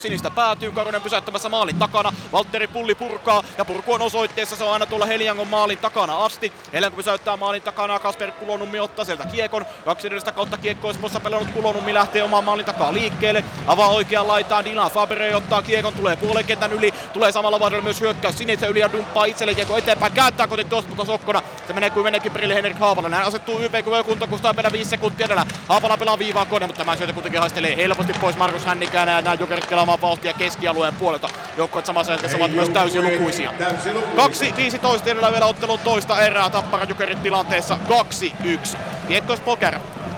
Sinistä päätyy, Karonen pysäyttämässä maalin takana. Valtteri Pulli purkaa ja purku on osoitteessa. Se on aina tuolla Heliangon maalin takana asti. Heliango pysäyttää maalin takana. Kasper Kulonummi ottaa sieltä kiekon. Kaksi edellistä kautta kiekko Espoossa pelannut. Kulonummi lähtee omaan maalin takaa liikkeelle. Avaa oikeaan laitaan. Dylan Fabre ottaa kiekon. Tulee puolen kentän yli. Tulee samalla vaadella myös hyökkäys Sinistä yli ja dumppaa itselle kiekko eteenpäin. Kääntää koti tuosta, mutta sokkona. Se menee kuin meneekin perille Henrik Haapala. Hän asettuu YP-kuntoon, kun sitä on 5 sekuntia edellä. Haapala pelaa viivaa kohden, mutta tämä syötä kuitenkin haistelee helposti pois Markus Hännikään ja nämä Jokerit kelaamaan vauhtia keskialueen puolelta. Joukkueet samassa hetkessä ovat myös täysilukuisia. 2.15 edellä vielä ottelun toista erää. Tappara Jokerit tilanteessa 2-1. Kiekko Spoker.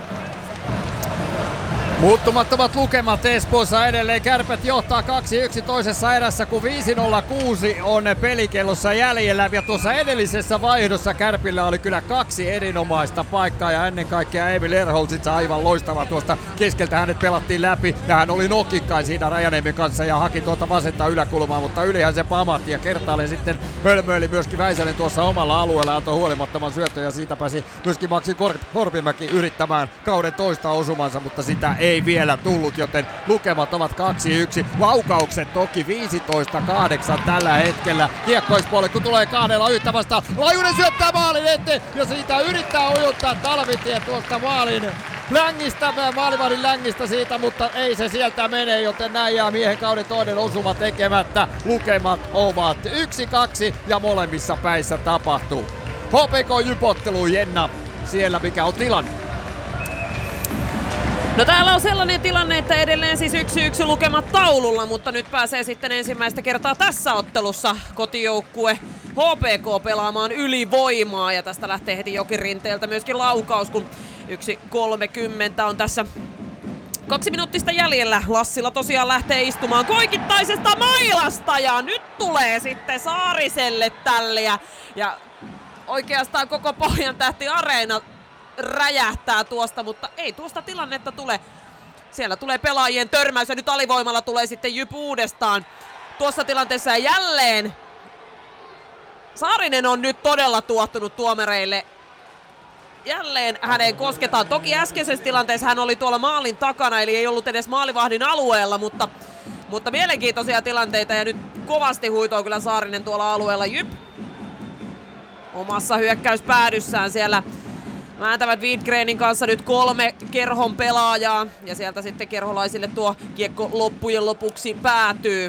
Muuttumattomat lukemat Espoossa edelleen. Kärpät johtaa 2-1 toisessa erässä, kun 5.06 on pelikellossa jäljellä. Ja tuossa edellisessä vaihdossa Kärpillä oli kyllä 2 erinomaista paikkaa ja ennen kaikkea Emil Erholzitsa aivan loistava tuosta keskeltä. Hänet pelattiin läpi ja hän oli nokikkain siinä Rajaniemen kanssa ja haki tuota vasenta yläkulmaa, mutta ylihän se pamahti ja kertaalleen sitten hölmöili myöskin Väisänen tuossa omalla alueella, antoi huolimattoman syötön ja siitä pääsi myöskin Maxi Korpimäki yrittämään kauden toista osumansa, mutta sitä ei vielä tullut, joten lukemat ovat 2-1. Laukaukset toki 15-8 tällä hetkellä. Kiekkoispuolelle, kun tulee kahdella yhtä vastaan. Lajunen syöttää maalin eteen ja siitä yrittää ujuttaa Talvitie tuosta maalivahdin längistä siitä, mutta ei se sieltä mene, joten näin jää miehen kauden toinen osuma tekemättä. Lukemat ovat 1-2 ja molemmissa päissä tapahtuu. HPK Jyp-ottelu, Jenna, siellä mikä on tilanne? No täällä on sellainen tilanne, että edelleen siis 1-1 lukemat taululla, mutta nyt pääsee sitten ensimmäistä kertaa tässä ottelussa kotijoukkue HPK pelaamaan ylivoimaa ja tästä lähtee heti Jokirinteeltä myöskin laukaus, kun 1.30 on tässä 2 minuuttista jäljellä. Lassila tosiaan lähtee istumaan koikittaisesta mailasta ja nyt tulee sitten Saariselle tälle ja oikeastaan koko Pohjantähti Areena räjähtää tuosta, mutta ei tuosta tilannetta tule. Siellä tulee pelaajien törmäys ja nyt alivoimalla tulee sitten Jyp uudestaan tuossa tilanteessa ja jälleen Saarinen on nyt todella tuottunut tuomareille. Jälleen häneen kosketaan. Toki äskeisessä tilanteessa hän oli tuolla maalin takana, eli ei ollut edes maalivahdin alueella, mutta mielenkiintoisia tilanteita ja nyt kovasti huitoo kyllä Saarinen tuolla alueella. Jyp omassa hyökkäyspäädyssään siellä vääntävät Widgrenin kanssa nyt 3 Kerhon pelaajaa ja sieltä sitten kerholaisille tuo kiekko loppujen lopuksi päätyy.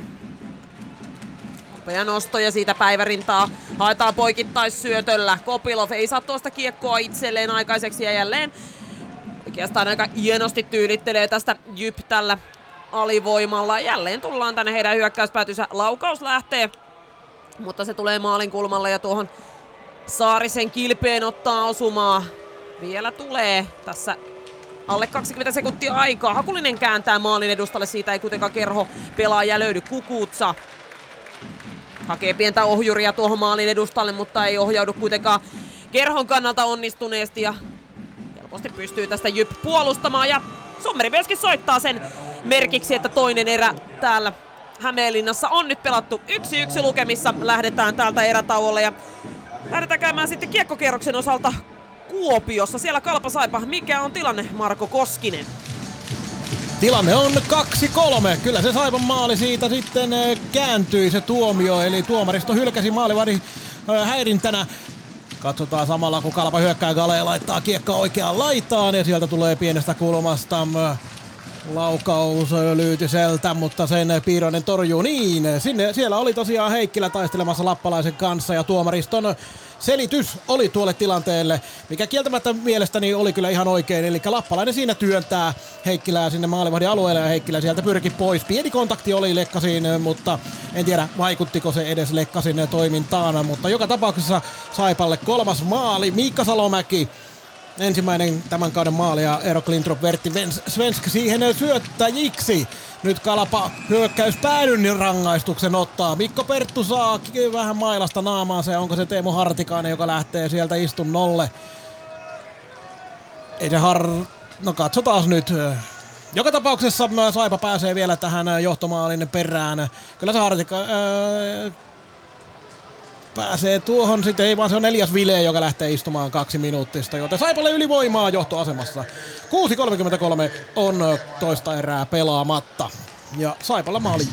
Nopea nosto ja siitä päivärintaa haetaan poikittaissyötöllä. Kopilov ei saa tuosta kiekkoa itselleen aikaiseksi ja jälleen oikeastaan aika hienosti tyylittelee tästä Jyp tällä alivoimalla. Jälleen tullaan tänne heidän hyökkäyspäätynsä. Laukaus lähtee, mutta se tulee maalin kulmalle ja tuohon Saarisen kilpeen ottaa osumaa. Vielä tulee tässä alle 20 sekuntia aikaa. Hakulinen kääntää maalin edustalle, siitä ei kuitenkaan Kerho pelaaja löydy. Kukutsa hakee pientä ohjuria tuohon maalin edustalle, mutta ei ohjaudu kuitenkaan Kerhon kannalta onnistuneesti ja helposti pystyy tästä Jyp puolustamaan ja Sommeri myöskin soittaa sen merkiksi, että toinen erä täällä Hämeenlinnassa on nyt pelattu 1-1 lukemissa. Lähdetään täältä erätauolle ja lähdetään käymään sitten kiekkokierroksen osalta Kuopiossa. Siellä Kalpa Saipa. Mikä on tilanne, Marko Koskinen? Tilanne on 2-3. Kyllä se Saipan maali siitä sitten kääntyi se tuomio. Eli tuomaristo hylkäsi maalivahdin häirintänä. Katsotaan samalla kun Kalpa hyökkää Gale laittaa kiekkoa oikeaan laitaan. Ja sieltä tulee pienestä kulmasta laukaus Lyytiseltä, mutta sen Piironen torjuu niin. Siellä oli tosiaan Heikkilä taistelemassa lappalaisen kanssa ja tuomariston selitys oli tuolle tilanteelle, mikä kieltämättä mielestäni oli kyllä ihan oikein. Eli lappalainen siinä työntää Heikkilää sinne maalivahdin alueelle ja Heikkilä sieltä pyrki pois. Pieni kontakti oli Lekkasin, mutta en tiedä vaikuttiko se edes Lekkasin toimintaan. Mutta joka tapauksessa Saipalle 3. maali. Miikka Salomäki ensimmäinen tämän kauden maali ja Eero Klintrop Vertti Svensk siihen syöttäjiksi. Nyt Kalpa hyökkäyspäädyn rangaistuksen ottaa. Mikko Perttu saa vähän mailasta naamaansa ja onko se Teemu Hartikainen, joka lähtee sieltä istunnolle. Ei se no katsotaan nyt. Joka tapauksessa Saipa pääsee vielä tähän johtomaalin perään. Kyllä se pääsee tuohon sitten, ei vaan se on 4. Vile, joka lähtee istumaan 2 minuuttista, joten Saipalle ylivoimaa johtoasemassa. 6.33 on toista erää pelaamatta. Ja Saipalla maali